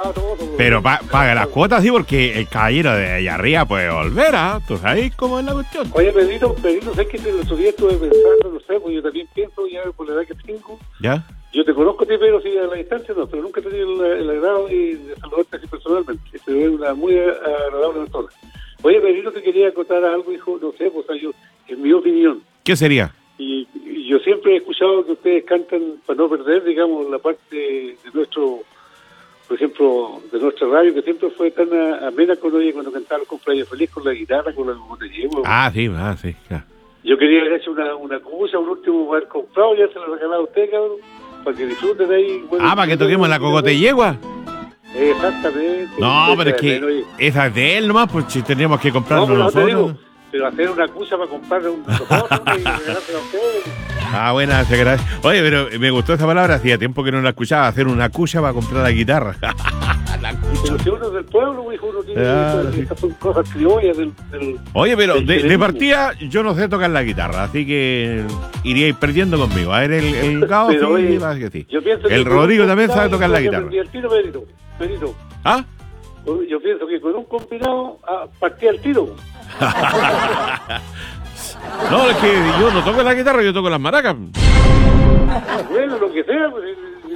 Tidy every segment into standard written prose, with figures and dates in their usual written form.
Pero paga las cuotas, sí, porque el caballero de allá arriba puede volver, ¿ah? ¿Tú sabes cómo es la cuestión? Oye, Pedrito, sé que el otro día estuve pensando, no sé, pues yo también pienso, ya por la edad que tengo. ¿Ya? Yo te conozco a ti, pero sí a la distancia no, pero nunca he tenido el agrado de saludarte así personalmente. Te es una muy agradable persona. Oye, Pedrito, te quería contar algo, hijo, no sé, pues yo, en mi opinión. ¿Qué sería? Y yo siempre he escuchado que ustedes cantan para no perder, digamos, la parte de nuestro, por ejemplo, de nuestra radio, que siempre fue tan amena cuando cantaba el cumpleaños feliz con la guitarra, con la botellera. Sí, claro. Yo quería haber hecho una cubusa, un último haber comprado, ya se lo regalado a usted, cabrón, para que disfruten ahí. Bueno, para que toquemos la cogotellegua. Exactamente. No, pero es que esa es de él nomás, pues si teníamos que comprarlo nosotros. Pero hacer una cucha para comprarle un micrófono y regalárselo a ustedes. Buena, se agradece. Oye, pero me gustó esa palabra, hacía tiempo que no la escuchaba, hacer una cucha para comprar la guitarra. La cucha. Pero si uno es del pueblo, hijo, uno tiene estas son cosas criollas del Oye, pero de partida yo no sé tocar la guitarra, así que iríais perdiendo conmigo. A ver, el Gao sí, que sí. El Rodrigo también sabe tocar la guitarra. Perito. ¿Ah? Yo pienso que con un combinado partía el tiro. No, es que yo no toco la guitarra, yo toco las maracas. Bueno, lo que sea, pues.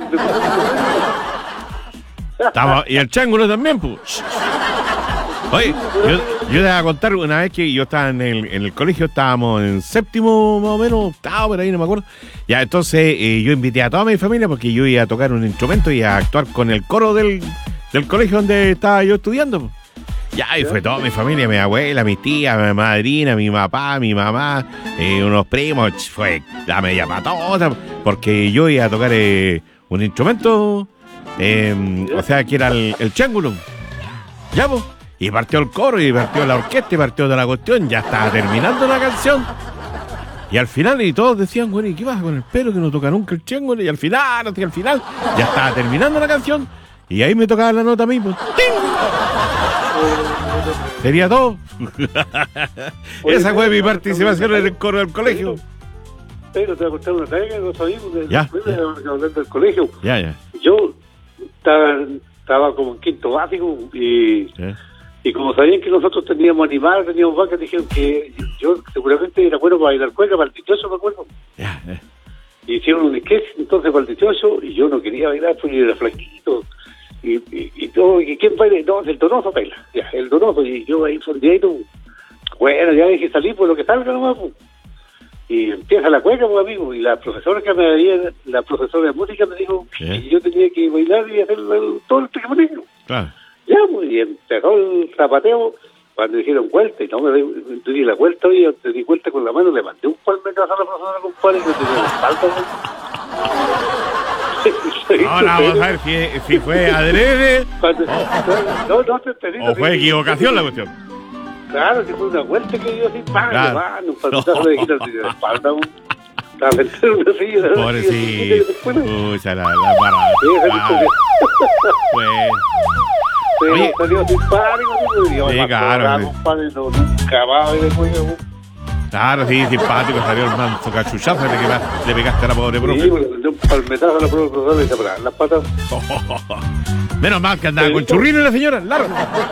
Y el changulo también, pues. Oye, yo te voy a contar una vez que yo estaba en el colegio, estábamos en séptimo más o menos, octavo, por ahí, no me acuerdo. Ya, entonces yo invité a toda mi familia porque yo iba a tocar un instrumento y a actuar con el coro del colegio donde estaba yo estudiando. Ya, y fue toda mi familia, mi abuela, mi tía, mi madrina, mi papá, mi mamá, unos primos, fue la media patota, porque yo iba a tocar un instrumento, o sea, que era el changulo. Ya, pues. Y partió el coro, y partió la orquesta, y partió de la cuestión. Ya estaba terminando la canción. Y al final, y todos decían, bueno, ¿y qué pasa con el pelo que no toca nunca el changulo? Y al final, ya estaba terminando la canción. Y ahí me tocaba la nota a mí, pues. ¡Ting! Sería todo. Esa fue mi participación en el coro del colegio. Pero te voy a contar una tarea que no sabíamos del colegio. Ya. Yo estaba como en quinto básico y como sabían que nosotros teníamos animales, teníamos vacas, dijeron que yo seguramente era bueno para bailar cueca, para el 18, me acuerdo. Y hicieron un sketch entonces para el 18 y yo no quería bailar porque yo era flaquito. Y todo, ¿y quién baila? No, el Donoso baila. Ya, el Donoso, y yo ahí fondeado. Bueno, ya dejé salir por lo que salga nomás, pues. Y empieza la cueca, pues, amigo. Y la profesora que me había, la profesora de música me dijo que yo tenía que bailar y hacer todo el pequeño. Claro. Ya, pues, y empezó el zapateo. Cuando dijeron vuelta, y no me di la vuelta, y yo te di vuelta con la mano, le mandé un palmetazo a la profesora, compadre, y me tenía la espalda. Ahora vamos a ver si fue adrede o fue equivocación la cuestión. Claro, que fue una vuelta que dio así, un palmetazo de gira de la espalda, estaba sentado en una silla. Pobrecito. Pucha, la parada. Oye, salió simpático, sí, claro. Compadre, nunca va a ver el juego. Claro, sí, simpático, salió el manso cachuchazo, le pegaste a la pobre profe. Sí, le dio un palmetazo a la pobre profesora y se pararon las patas. Menos mal que andaba con churrino la señora, largo.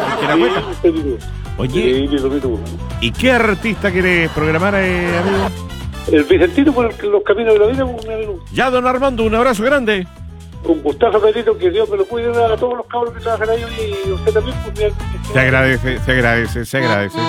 Oye, ¿y qué artista quieres programar, amigo? El Vicentino por los caminos de la vida, mi amigo. Ya, don Armando, un abrazo grande. Un gustazo, Pedrito, que Dios me lo cuide a todos los cabros que trabajan ahí y usted también. Se agradece.